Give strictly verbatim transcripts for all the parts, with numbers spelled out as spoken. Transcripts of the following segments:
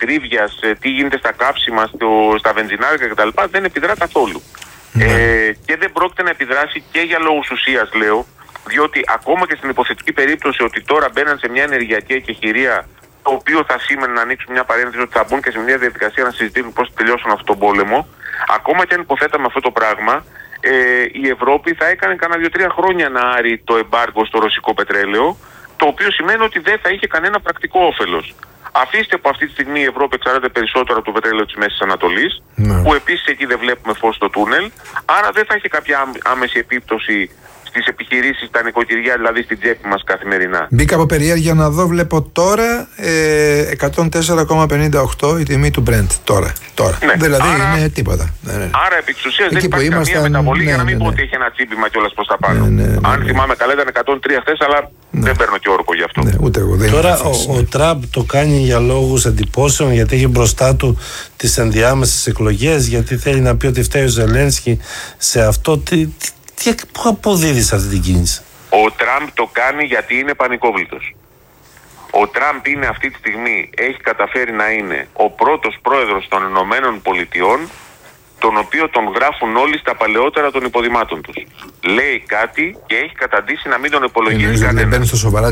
ακρίβειας, τι γίνεται στα κάψιμα, στο, στα βενζινάρικα κτλ. Δεν επιδρά καθόλου. Mm. Ε, και δεν πρόκειται να επιδράσει και για λόγους ουσίας, λέω, διότι ακόμα και στην υποθετική περίπτωση ότι τώρα μπαίναν σε μια ενεργειακή εκεχηρία, το οποίο θα σήμαινε να ανοίξουν μια παρένθεση ότι θα μπουν και σε μια διαδικασία να συζητήσουν πώς θα τελειώσουν αυτόν τον πόλεμο, ακόμα και αν υποθέταμε αυτό το πράγμα, ε, η Ευρώπη θα έκανε κανένα δύο-τρία χρόνια να άρει το εμπάργκο στο ρωσικό πετρέλαιο, το οποίο σημαίνει ότι δεν θα είχε κανένα πρακτικό όφελος. Αφήστε που αυτή τη στιγμή η Ευρώπη εξαρτάται περισσότερο από το πετρέλαιο της Μέσης Ανατολής, ναι. που επίσης εκεί δεν βλέπουμε φως στο τούνελ, άρα δεν θα έχει κάποια άμεση επίπτωση στις επιχειρήσεις, τα νοικοκυριά, δηλαδή στην τσέπη μας καθημερινά. Μπήκα από περιέργεια να δω, βλέπω τώρα ε, εκατόν τέσσερα κόμμα πενήντα οκτώ η τιμή του Brent. Τώρα. τώρα. Ναι. Δηλαδή άρα, είναι τίποτα. Ναι, ναι. Άρα επί της ουσίας δεν υπάρχει ήμασταν, καμία μεταβολή, ναι, για να μην ναι, ναι. πω ότι έχει ένα τσίπημα κιόλας προς τα πάνω. Ναι, ναι, ναι, Αν ναι. θυμάμαι καλά ήταν εκατόν τρία χθες, αλλά ναι. δεν παίρνω και όρκο γι' αυτό. Ναι, ούτε εγώ, δεν τώρα ο, ο Τραμπ το κάνει για λόγους εντυπώσεων, γιατί έχει μπροστά του τις ενδιάμεσες εκλογές, γιατί θέλει να πει ότι φταίει ο Ζελένσκι σε αυτό. Τι, τι, πού αποδίδει αυτή την κίνηση? Ο Τραμπ το κάνει γιατί είναι πανικόβλητος. Ο Τραμπ είναι αυτή τη στιγμή, έχει καταφέρει να είναι ο πρώτος πρόεδρος των Ηνωμένων Πολιτειών, τον οποίο τον γράφουν όλοι στα παλαιότερα των υποδημάτων τους. Λέει κάτι και έχει καταντήσει να μην τον υπολογίζει κανένας.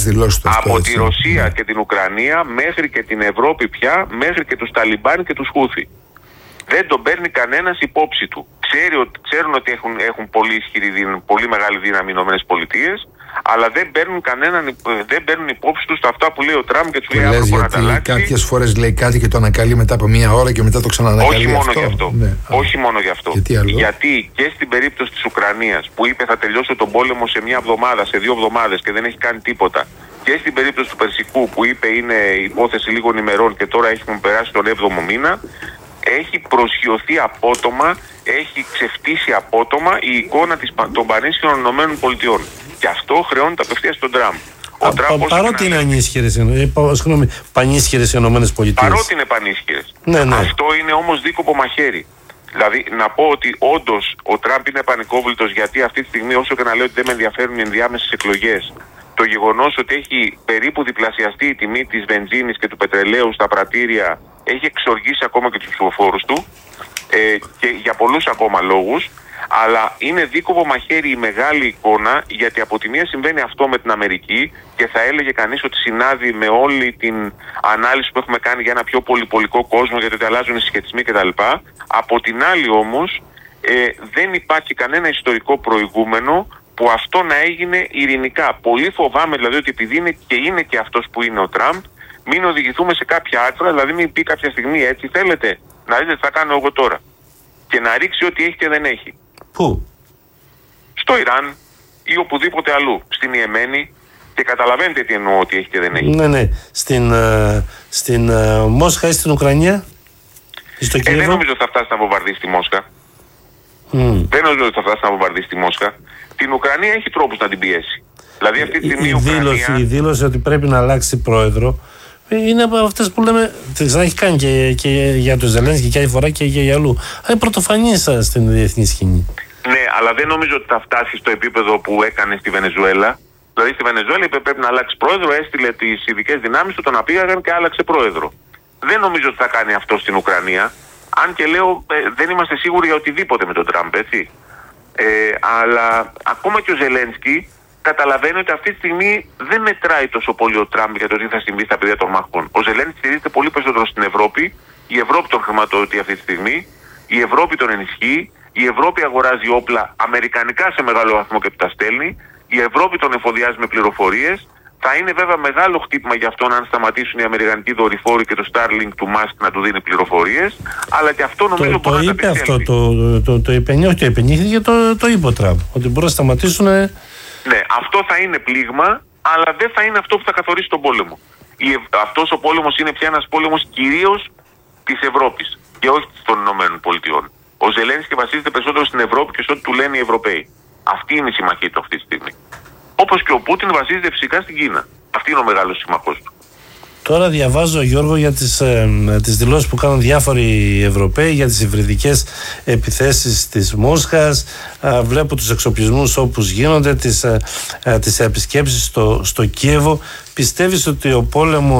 Από τη Ρωσία και την Ουκρανία μέχρι και την Ευρώπη πια, μέχρι και τους Ταλιμπάν και τους Χούθι. Δεν τον παίρνει κανένας υπόψη του. Ξέρει, ξέρουν ότι έχουν, έχουν πολύ ισχυρή δύναμη, πολύ μεγάλη δύναμη οι Ηνωμένες Πολιτείες, αλλά δεν παίρνουν, κανέναν, δεν παίρνουν υπόψη τους αυτά που λέει ο Τραμπ και τους λέει άνθρωπο να τα αλλάξει. Κάποιες φορές λέει κάτι και το ανακαλεί μετά από μία ώρα και μετά το ξανανακαλεί. Όχι μόνο αυτό. γι' αυτό. Ναι. Όχι μόνο γι' αυτό. Γιατί, Γιατί και στην περίπτωση της Ουκρανίας που είπε θα τελειώσω τον πόλεμο σε μία εβδομάδα, σε δύο εβδομάδες και δεν έχει κάνει τίποτα, και στην περίπτωση του Περσικού που είπε είναι υπόθεση λίγων ημερών και τώρα έχουμε περάσει τον έβδομο μήνα, έχει προσγειωθεί απότομα, έχει ξεφτύσει απότομα η εικόνα της, των πανίσχυρων Ηνωμένων Πολιτειών. Και αυτό χρεώνεται απευθείας στον Τραμπ. Πα, παρότι είναι ανίσχυρες, ε, συγγνώμη, πανίσχυρες οι Ηνωμένες Πολιτείες. Παρότι είναι πανίσχυρες. Ναι, ναι. Αυτό είναι όμως δίκοπο μαχαίρι. Δηλαδή να πω ότι όντως ο Τραμπ είναι πανικόβλητος, γιατί αυτή τη στιγμή, όσο και να λέω ότι δεν με ενδιαφέρουν οι ενδιάμεσες εκλογές, το γεγονός ότι έχει περίπου διπλασιαστεί η τιμή της βενζίνης και του πετρελαίου στα πρατήρια έχει εξοργήσει ακόμα και τους ψηφοφόρους του ε, και για πολλούς ακόμα λόγους, αλλά είναι δίκοπο μαχαίρι η μεγάλη εικόνα, γιατί από τη μία συμβαίνει αυτό με την Αμερική και θα έλεγε κανείς ότι συνάδει με όλη την ανάλυση που έχουμε κάνει για ένα πιο πολυπολικό κόσμο, γιατί ότι αλλάζουν οι συσχετισμοί κτλ. Από την άλλη όμως ε, δεν υπάρχει κανένα ιστορικό προηγούμενο που αυτό να έγινε ειρηνικά. Πολύ φοβάμαι δηλαδή ότι επειδή είναι και είναι και αυτός που είναι ο Τραμπ, μην οδηγηθούμε σε κάποια άκρα, δηλαδή μην πει κάποια στιγμή έτσι θέλετε, να δείτε τι θα κάνω εγώ τώρα. Και να ρίξει ό,τι έχει και δεν έχει. Πού? Στο Ιράν ή οπουδήποτε αλλού. Στην Ιεμένη. Και καταλαβαίνετε τι εννοώ ότι έχει και δεν έχει. Ναι, ναι. Στην, uh, στην uh, Μόσχα ή στην Ουκρανία? Στο ε, δεν νομίζω ότι θα φτάσει να βομβαρδίσει τη Μόσχα. Mm. Δεν νομίζω ότι θα φτάσει να βομβαρδίσει τη Μόσχα. Την Ουκρανία έχει τρόπους να την πιέσει. Δηλαδή αυτή τη στιγμή η, η, Ουκρανία... δήλωση, η δήλωση ότι πρέπει να αλλάξει πρόεδρο είναι από αυτές που λέμε, θα έχει κάνει και, και για τον Ζελένσκι και άλλη φορά και για αλλού. Αλλά είναι πρωτοφανής στην διεθνή σκηνή. Ναι, αλλά δεν νομίζω ότι θα φτάσει στο επίπεδο που έκανε στη Βενεζουέλα. Δηλαδή στη Βενεζουέλα είπε πρέπει να αλλάξει πρόεδρο, έστειλε τις ειδικές δυνάμεις του, τον απήγαγαν και άλλαξε πρόεδρο. Δεν νομίζω ότι θα κάνει αυτό στην Ουκρανία. Αν και λέω ε, δεν είμαστε σίγουροι για οτιδήποτε με τον Τραμπ, έτσι. Ε, αλλά ακόμα και ο Ζελένσκι καταλαβαίνει ότι αυτή τη στιγμή δεν μετράει τόσο πολύ ο Τραμπ για το τι θα συμβεί στα πεδία των μαχών. Ο Ζελένσκι στηρίζεται πολύ περισσότερο στην Ευρώπη. Η Ευρώπη τον χρηματοδοτεί αυτή τη στιγμή. Η Ευρώπη τον ενισχύει. Η Ευρώπη αγοράζει όπλα αμερικανικά σε μεγάλο βαθμό και του τα στέλνει. Η Ευρώπη τον εφοδιάζει με πληροφορίες. Θα είναι βέβαια μεγάλο χτύπημα για αυτόν αν σταματήσουν οι αμερικανικοί δορυφόροι και το Starlink του Musk να του δίνει πληροφορίες. Αλλά και αυτό νομίζω το, μπορεί το να είπε τα αυτό, το, το, το, το είπε, όχι το είπε, το, το είπε ο Τραμπ. Ότι μπορεί να σταματήσουν. Ναι, αυτό θα είναι πλήγμα, αλλά δεν θα είναι αυτό που θα καθορίσει τον πόλεμο. Η, αυτός ο πόλεμος είναι πια ένας πόλεμος κυρίως της Ευρώπης και όχι των Ηνωμένων Πολιτειών. Ο Ζελένσκι βασίζεται περισσότερο στην Ευρώπη και σε ό,τι του λένε οι Ευρωπαίοι. Αυτή είναι η συμμαχία του αυτή τη στιγμή. Όπως και ο Πούτιν βασίζεται φυσικά στην Κίνα. Αυτή είναι ο μεγάλος σύμμαχος του. Τώρα διαβάζω, Γιώργο, για τις, ε, τις δηλώσεις που κάνουν διάφοροι Ευρωπαίοι για τις υβριδικές επιθέσεις της Μόσχας. Ε, βλέπω τους εξοπλισμούς όπως γίνονται, τις, ε, ε, τις επισκέψεις στο, στο Κίεβο. Πιστεύεις ότι ο πόλεμος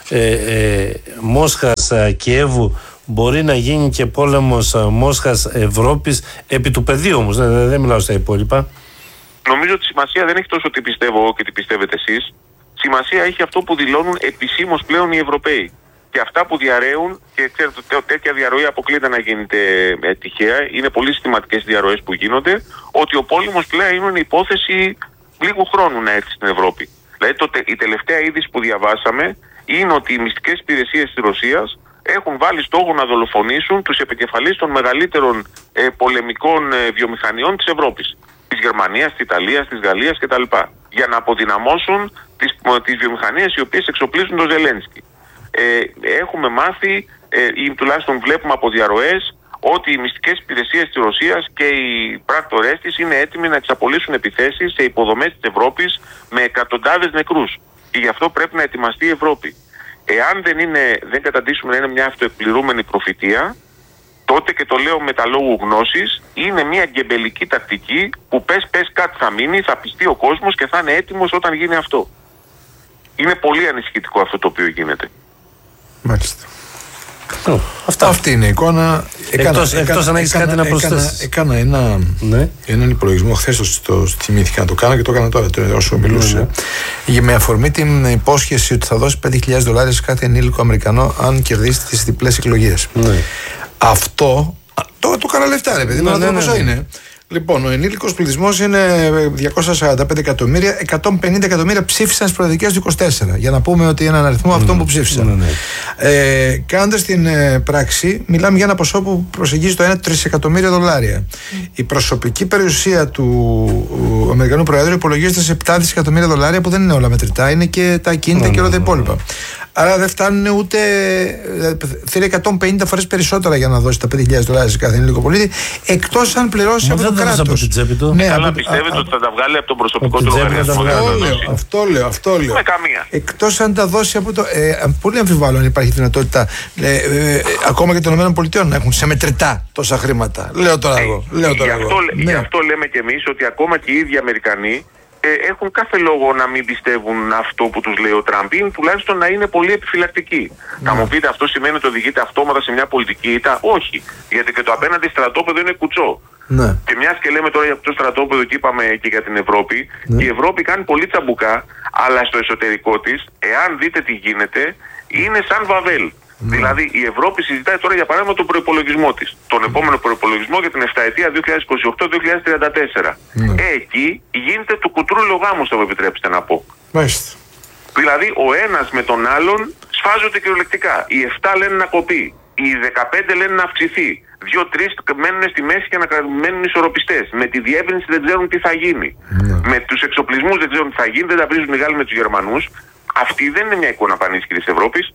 ε, ε, Μόσχας ε, Κιέβου μπορεί να γίνει και πόλεμος ε, Μόσχας Ευρώπης επί του πεδίου όμως, δεν, δεν μιλάω στα υπόλοιπα. Νομίζω ότι σημασία δεν έχει τόσο τι πιστεύω εγώ και τι πιστεύετε εσείς. Σημασία έχει αυτό που δηλώνουν επισήμως πλέον οι Ευρωπαίοι. Και αυτά που διαρρέουν, και ξέρετε, τέτοια διαρροή αποκλείται να γίνεται ε, τυχαία, είναι πολύ συστηματικές διαρροές που γίνονται, ότι ο πόλεμος πλέον είναι υπόθεση λίγου χρόνου να έρθει στην Ευρώπη. Δηλαδή το, η τελευταία είδηση που διαβάσαμε είναι ότι οι μυστικές υπηρεσίες της Ρωσίας έχουν βάλει στόχο να δολοφονήσουν τους επικεφαλείς των μεγαλύτερων ε, πολεμικών ε, βιομηχανιών της Ευρώπης. Της Γερμανίας, της Ιταλίας, της Γαλλίας κτλ. Για να αποδυναμώσουν τις, τις βιομηχανίες οι οποίες εξοπλίζουν τον Ζελένσκι. Ε, έχουμε μάθει ε, ή τουλάχιστον βλέπουμε από διαρροές ότι οι μυστικές υπηρεσίες της Ρωσίας και οι πράκτορές της είναι έτοιμοι να εξαπολύσουν επιθέσεις σε υποδομές της Ευρώπης με εκατοντάδες νεκρούς. Και γι' αυτό πρέπει να ετοιμαστεί η Ευρώπη. Εάν δεν, είναι, δεν καταντήσουμε να είναι μια αυτοεκπληρούμενη προφητεία, τότε, και το λέω με τα λόγου γνώσης, είναι μια γκεμπελική τακτική που πες πες κάτι θα μείνει, θα πιστεί ο κόσμος και θα είναι έτοιμος όταν γίνει αυτό. Είναι πολύ ανησυχητικό αυτό το οποίο γίνεται. Μάλιστα. Oh, αυτά. Αυτή είναι η εικόνα. Έκανα, εκτός, έκανα, εκτός αν έχεις έκανα, κάτι να έκανα, προσθέσεις. Έκανα ένα, ναι. έναν υπολογισμό. Χθες το, το θυμήθηκα να το κάνω και το έκανα τώρα το, όσο μιλούσα. Ναι, ναι. Με αφορμή την υπόσχεση ότι θα δώσει πέντε χιλιάδες δολάρια σε κάθε ενήλικο Αμερικανό αν κερδίσει τις διπλές εκλογές. Ναι. Αυτό το, το κάνα λεφτά, ρε παιδί μου, ναι, ναι, ναι, πόσο ναι. είναι. Λοιπόν, ο ενήλικος πληθυσμός είναι διακόσια σαράντα πέντε εκατομμύρια, εκατόν πενήντα εκατομμύρια ψήφισαν στις προεδρικές του είκοσι τέσσερα. Για να πούμε ότι έναν αριθμό mm. αυτών που ψήφισαν. Mm. Ε, Κάνοντας την ε, πράξη, μιλάμε για ένα ποσό που προσεγγίζει το ένα τρισεκατομμύρια δολάρια. Mm. Η προσωπική περιουσία του ο, Αμερικανού Προέδρου υπολογίζεται σε επτά δισεκατομμύρια δολάρια, που δεν είναι όλα μετρητά, είναι και τα ακίνητα mm. και όλα τα υπόλοιπα. Άρα δεν φτάνουν ούτε. Θέλει εκατόν πενήντα φορές περισσότερα για να δώσει τα πέντε χιλιάδες δολάρια σε κάθε ενήλικο πολίτη, εκτός αν πληρώσει από το κράτος. Από την τσέπη του. Ναι, καλά, πιστεύετε ότι θα τα βγάλει από τον προσωπικό του λογαριασμό? Αυτό λέω, αυτό λέω. Με καμία. Εκτός αν τα δώσει από το. Ε, πολύ αμφιβάλλω αν υπάρχει δυνατότητα ε, ε, ε, ακόμα και των ΗΠΑ να έχουν σε μετρητά τόσα χρήματα. Λέω τώρα εγώ. Λέω τώρα γι, αυτό, εγώ. Γι' αυτό λέμε κι εμείς ότι ακόμα και οι ίδιοι Αμερικανοί έχουν κάθε λόγο να μην πιστεύουν αυτό που τους λέει ο Τραμπ, ή τουλάχιστον να είναι πολύ επιφυλακτικοί. Ναι. Θα μου πείτε, αυτό σημαίνει ότι οδηγείται αυτόματα σε μια πολιτική ήττα? Όχι. Γιατί και το απέναντι στρατόπεδο είναι κουτσό. Ναι. Και μιας και λέμε τώρα για το στρατόπεδο και είπαμε και για την Ευρώπη, ναι. η Ευρώπη κάνει πολύ τσαμπουκά, αλλά στο εσωτερικό της, εάν δείτε τι γίνεται, είναι σαν Βαβέλ. Mm. Δηλαδή η Ευρώπη συζητάει τώρα για παράδειγμα τον προϋπολογισμό της. Τον mm. επόμενο προϋπολογισμό για την εφταετία δύο χιλιάδες είκοσι οκτώ με δύο χιλιάδες τριάντα τέσσερα. Mm. Ε, εκεί γίνεται του κουτρούλου γάμου, θα μου επιτρέψετε να πω. Μάλιστα. Δηλαδή ο ένας με τον άλλον σφάζονται κυριολεκτικά. Οι επτά λένε να κοπεί. Οι δεκαπέντε λένε να αυξηθεί. Δύο-τρεις μένουν στη μέση και να μένουν ισορροπιστές. Με τη διεύρυνση δεν ξέρουν τι θα γίνει. Mm. Με τους εξοπλισμούς δεν ξέρουν τι θα γίνει. Δεν τα βρίζουν οι Γάλλοι με τους Γερμανούς. Αυτή δεν είναι μια εικόνα πανίσχυρη της Ευρώπης.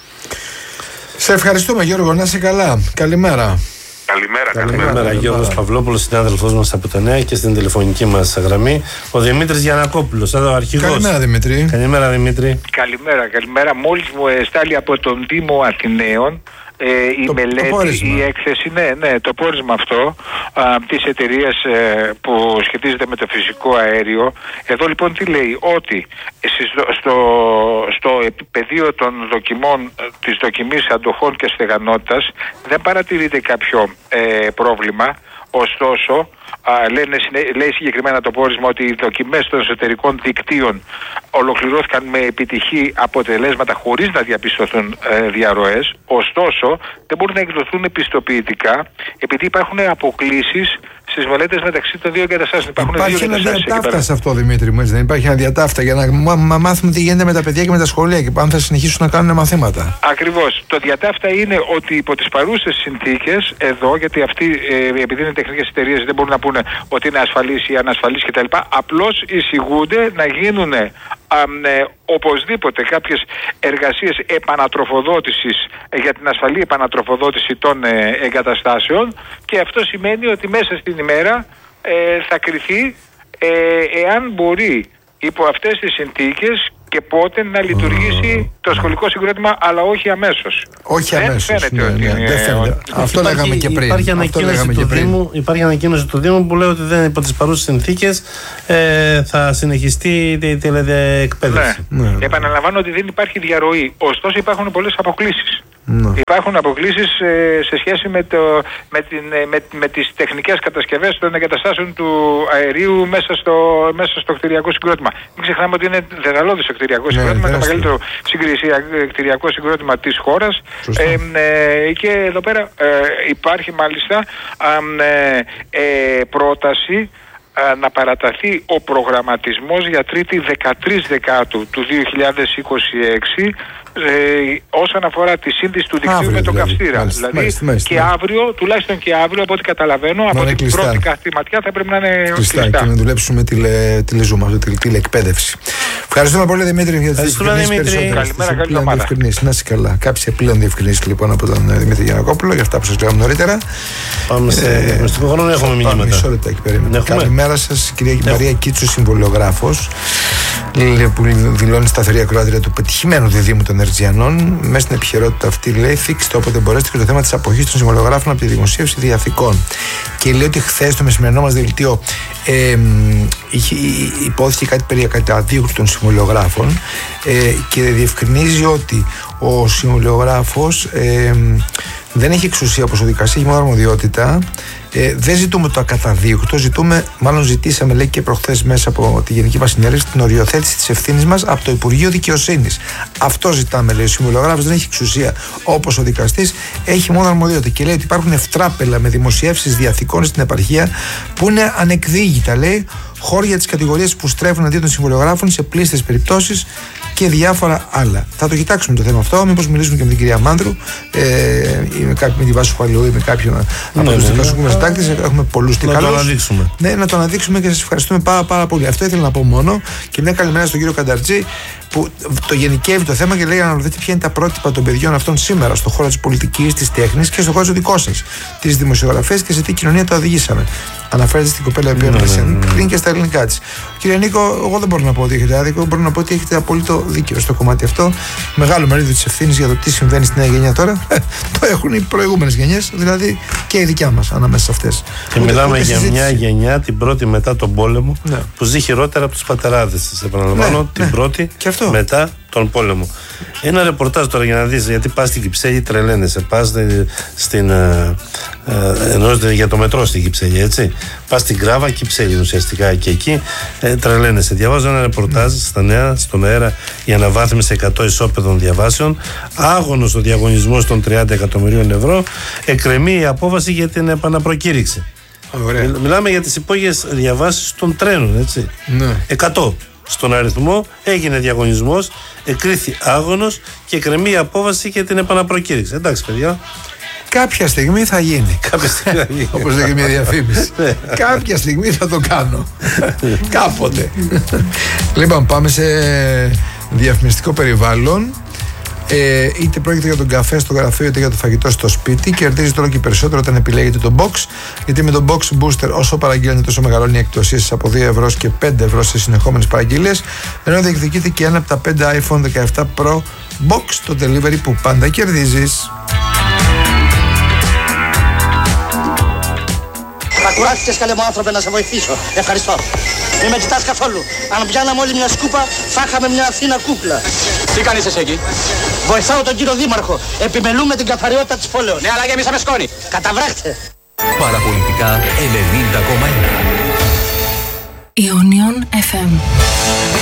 Σε ευχαριστούμε, Γιώργο, να είσαι καλά. Καλημέρα. Καλημέρα, καλημέρα. Καλημέρα, Γιώργος Παυλόπουλος, συνάδελφός μας από τα Νέα, και στην τηλεφωνική μας γραμμή ο Δημήτρης Γιαννακόπουλος, εδώ αρχηγός. Καλημέρα, Δημήτρη. Καλημέρα, Δημήτρη. Καλημέρα, καλημέρα. Μόλις μου εστάλει από τον Δήμο Αθηναίων Ε, η το, μελέτη, το η έκθεση, ναι, ναι, το πόρισμα αυτό α, της εταιρείας ε, που σχετίζεται με το φυσικό αέριο. Εδώ λοιπόν τι λέει? Ότι στο, στο, στο πεδίο των δοκιμών, της δοκιμής αντοχών και στεγανότητας, δεν παρατηρείται κάποιο ε, πρόβλημα. Ωστόσο, α, λένε, λέει συγκεκριμένα το πόρισμα ότι οι δοκιμές των εσωτερικών δικτύων ολοκληρώθηκαν με επιτυχή αποτελέσματα χωρίς να διαπιστωθούν ε, διαρροές. Ωστόσο, δεν μπορούν να εκδοθούν επιστοποιητικά επειδή υπάρχουν αποκλίσεις στις μελέτες μεταξύ των δύο εγκαταστάσεων. Υπάρχει ένα διατάφτα σε αυτό, Δημήτρη μου, έτσι δεν υπάρχει? Ένα διατάφτα για να μα, μάθουμε τι γίνεται με τα παιδιά και με τα σχολεία και αν θα συνεχίσουν να κάνουν μαθήματα. Ακριβώς. Το διατάφτα είναι ότι υπό τις παρούσες συνθήκες εδώ, γιατί αυτοί ε, επειδή είναι τεχνικές εταιρείες δεν μπορούν να πούνε ότι είναι ασφαλής ή ανασφαλής κτλ. Απλώς εισηγούνται να γίνουν ε, ε, οπωσδήποτε κάποιες εργασίες επανατροφοδότησης ε, για την ασφαλή επανατροφοδότηση των ε, εγκαταστάσεων, και αυτό σημαίνει ότι μέσα στην ημέρα ε, θα κριθεί ε, εάν μπορεί υπό αυτές τις συνθήκες και πότε να λειτουργήσει το σχολικό συγκρότημα, αλλά όχι αμέσως. Όχι δεν αμέσως. Φαίνεται ναι, ότι ναι, είναι... δεν φαίνεται. Αυτό υπάρχει, λέγαμε και πριν. Υπάρχει ανακοίνωση, του Δήμου, υπάρχει ανακοίνωση του Δήμου που λέει ότι δεν, υπό τις παρούσες συνθήκες ε, θα συνεχιστεί η τηλεεκπαίδευση. Ναι. Ναι. Επαναλαμβάνω ότι δεν υπάρχει διαρροή. Ωστόσο υπάρχουν πολλές αποκλίσεις. Ναι. Υπάρχουν αποκλίσεις ε, σε σχέση με, το, με, την, με, με τις τεχνικές κατασκευές των εγκαταστάσεων του αερίου μέσα στο, μέσα στο κτηριακό συγκρότημα. Μην ξεχνάμε ότι είναι δεδαλώδης το κτηριακό ναι, συγκρότημα, το μεγαλύτερο κτηριακό συγκρότημα της χώρας. Ε, ε, και εδώ πέρα ε, υπάρχει μάλιστα ε, ε, πρόταση να παραταθεί ο προγραμματισμός για τρίτη δεκατρείς Δεκάτου του δύο χιλιάδες είκοσι έξι ε, όσον αφορά τη σύνδεση του δικτύου με τον δηλαδή, καυστήρα. Μάλιστα, δηλαδή μάλιστα, μάλιστα, και μάλιστα. αύριο, τουλάχιστον και αύριο, από ό,τι καταλαβαίνω, να από την κλειστά. πρώτη καθή ματιά θα πρέπει να είναι κλειστά. κλειστά. Και να δουλέψουμε τηλε, τηλεζούμα, τηλε, τηλεεκπαίδευση. Ευχαριστούμε πολύ, Δημήτρη, για τις διευκρινήσεις. Καλημέρα, καλή εβδομάδα. Να είσαι καλά. Κάποιες επιπλέον διευκρινήσεις λοιπόν από τον Δημήτρη Γιαννακόπουλο για αυτά που σας λέγαμε νωρίτερα. Πάμε σε διαφημιστικό χρόνο, έχουμε μηνύματα. Μισό λεπτάκι, περίμενε. Καλημέρα σας, κυρία Μαρία Κίτσου, συμβολιογράφος, που δηλώνει σταθερή ακροάτρια του πετυχημένου διδήμου των Ερτζιανών. Μέσα στην επικαιρότητα αυτή λέει: θίξτε όποτε μπορέσετε και το θέμα της αποχής των συμβολιογράφων από τη δημοσίευση διαθηκών. Και λέει ότι χθες στο μεσημερινό μας δελτίο ε, είχε, υπόθηκε κάτι περί καταδίωξη των συμβολιογράφων ε, και διευκρινίζει ότι ο συμβολιογράφος ε, δεν έχει εξουσία όπως ο δικαστής, έχει μόνο αρμοδιότητα. Ε, δεν ζητούμε το ακαταδίωκτο, ζητούμε, μάλλον ζητήσαμε, λέει και προχθές μέσα από τη Γενική μας Συνέλευση, την οριοθέτηση της ευθύνης μας από το Υπουργείο Δικαιοσύνης. Αυτό ζητάμε, λέει. Ο συμβολιογράφος δεν έχει εξουσία όπως ο δικαστής, έχει μόνο αρμοδιότητα. Και λέει ότι υπάρχουν ευτράπελα με δημοσιεύσεις διαθηκών στην επαρχία που είναι ανεκδίγητα, λέει, χώρια της κατηγορίας που στρέφουν αντί των συμβολιογράφων σε πλήστες περιπτώσεις και διάφορα άλλα. Θα το κοιτάξουμε το θέμα αυτό, μήπως μιλήσουμε και με την κυρία Μάνδρου ε, ή με, κάποιο, με τη Βάσου Παλαιού ή με κάποιον ναι, από τους δικαστικούς συντάκτες. Έχουμε πολλούς και καλούς. Να το αναδείξουμε. Ναι, να το αναδείξουμε και σας ευχαριστούμε πάρα, πάρα πολύ. Αυτό ήθελα να πω μόνο. Και μια καλημέρα στον κύριο Κανταρτζή που το γενικεύει το θέμα και λέει: αναρωτηθείτε ποια είναι τα πρότυπα των παιδιών αυτών σήμερα στον χώρο της πολιτικής, της τέχνης και στον χώρο του δικό σας, της δημοσιογραφίας και σε τι κοινωνία το οδηγήσαμε. Αναφέρεται στην κοπέλα η οποία μίλησε πριν και στα ελληνικά της. Κύριε Νίκο, εγώ δεν μπορώ να πω ότι έχετε άδικο, μπορώ να πω ότι έχετε απόλυτο δίκαιο στο κομμάτι αυτό. Μεγάλο μερίδιο της ευθύνης για το τι συμβαίνει στη νέα γενιά τώρα το έχουν οι προηγούμενες γενιές, δηλαδή και η δικιά μας ανάμεσα σε αυτές. Και ούτε, μιλάμε ούτε για συζήτηση. Μια γενιά, την πρώτη μετά τον πόλεμο, ναι. που ζει χειρότερα από τους πατεράδες της. Επαναλαμβάνω, ναι, την ναι. πρώτη μετά τον πόλεμο. Ένα ρεπορτάζ τώρα για να δεις, γιατί πας στην Κυψέλη, τρελαίνεσαι. Πας στην. Ε, ε, εννοείται για το μετρό στην Κυψέλη, έτσι. Πας στην Κράβα, Κυψέλη ουσιαστικά και εκεί ε, τρελαίνεσαι. Διαβάζω ένα ρεπορτάζ mm. στα νέα, στον αέρα, η αναβάθμιση εκατό ισόπεδων διαβάσεων. Άγωνος ο διαγωνισμός των τριάντα εκατομμυρίων ευρώ. Εκκρεμεί η απόφαση για την επαναπροκήρυξη. Μιλ, μιλάμε για τις υπόγειες διαβάσεις των τρένων, έτσι. Ναι. εκατό. Στον αριθμό έγινε διαγωνισμός, εκκρίθη άγωνος και εκκρεμεί η απόφαση για την επαναπροκήρυξη. Εντάξει, παιδιά. Κάποια στιγμή θα γίνει. Κάποια στιγμή θα γίνει. Όπως λέγει μια διαφήμιση. Κάποια στιγμή θα το κάνω. Κάποτε. Λοιπόν, πάμε σε διαφημιστικό περιβάλλον. Ε, είτε πρόκειται για τον καφέ στο γραφείο είτε για το φαγητό στο σπίτι. Κερδίζετε όλο και περισσότερο όταν επιλέγετε το box. Γιατί με το box booster, όσο παραγγέλνετε, τόσο μεγαλώνει η έκπτωσή σας από δύο ευρώ και πέντε ευρώ σε συνεχόμενες παραγγελίες. Ενώ διεκδικείτε και ένα από τα πέντε iPhone δεκαεπτά Pro Box, το delivery που πάντα κερδίζεις. Θα κουράστηκες, καλέ μου άνθρωπε, να σε βοηθήσω. Ευχαριστώ. Μην με κοιτάς καθόλου. Αν πιάναμε όλοι μια σκούπα, θα είχαμε μια Αθήνα κούκλα. Τι κάνεις εσύ εκεί? Βοηθάω τον κύριο Δήμαρχο. Επιμελούμε την καθαριότητα της πόλεως. Ναι, αλλά γεμίσαμε σκόνη. Καταβράχτε. Παραπολιτικά ενενήντα κόμμα ένα. Ionion εφ εμ.